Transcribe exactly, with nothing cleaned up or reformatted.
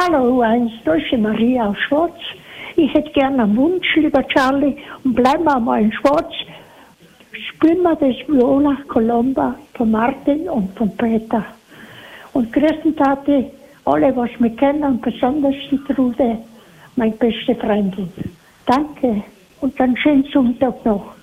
Hallo, eins, da ist die Maria aus Schwarz. Ich hätte gerne einen Wunsch, lieber Charlie, und bleiben wir mal in Schwarz. Spielen wir das Viola Colomba von Martin und von Peter. Und grüßen Tate, alle, was mich kennen, und besonders die Trude, meine beste Freundin. Danke und einen schönen Sonntag noch.